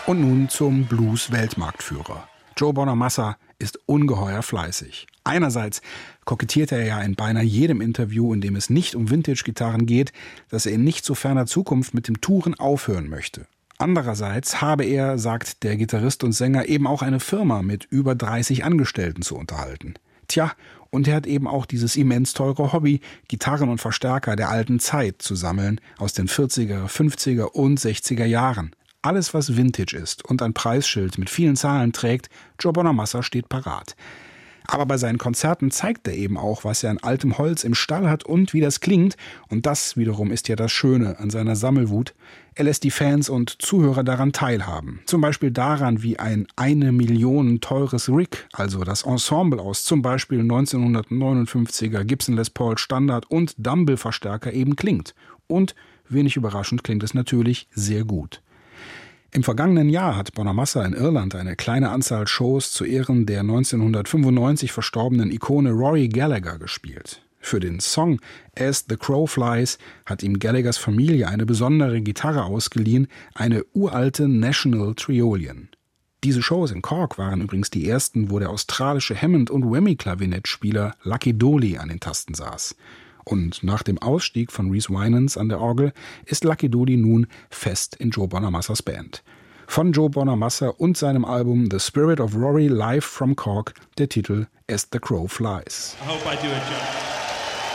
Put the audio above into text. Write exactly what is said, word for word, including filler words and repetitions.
Und nun zum Blues-Weltmarktführer. Joe Bonamassa ist ungeheuer fleißig. Einerseits kokettiert er ja in beinahe jedem Interview, in dem es nicht um Vintage-Gitarren geht, dass er in nicht so ferner Zukunft mit dem Touren aufhören möchte. Andererseits habe er, sagt der Gitarrist und Sänger, eben auch eine Firma mit über dreißig Angestellten zu unterhalten. Tja, und er hat eben auch dieses immens teure Hobby, Gitarren und Verstärker der alten Zeit zu sammeln, aus den vierziger, fünfziger und sechziger Jahren. Alles, was Vintage ist und ein Preisschild mit vielen Zahlen trägt, Joe Bonamassa steht parat. Aber bei seinen Konzerten zeigt er eben auch, was er an altem Holz im Stall hat und wie das klingt. Und das wiederum ist ja das Schöne an seiner Sammelwut. Er lässt die Fans und Zuhörer daran teilhaben. Zum Beispiel daran, wie ein eine Million teures Rig, also das Ensemble aus zum Beispiel neunzehnhundertneunundfünfziger Gibson Les Paul Standard und Dumble-Verstärker eben klingt. Und, wenig überraschend, klingt es natürlich sehr gut. Im vergangenen Jahr hat Bonamassa in Irland eine kleine Anzahl Shows zu Ehren der neunzehnhundertfünfundneunzig verstorbenen Ikone Rory Gallagher gespielt. Für den Song As the Crow Flies hat ihm Gallaghers Familie eine besondere Gitarre ausgeliehen, eine uralte National Triolian. Diese Shows in Cork waren übrigens die ersten, wo der australische Hammond- und Whammy-Klavinettspieler Lucky Doley an den Tasten saß. Und nach dem Ausstieg von Rhys Winans an der Orgel ist Lucky Doley nun fest in Joe Bonamassas Band. Von Joe Bonamassa und seinem Album The Spirit of Rory Live from Cork der Titel As the Crow Flies. I hope I do it, Joe.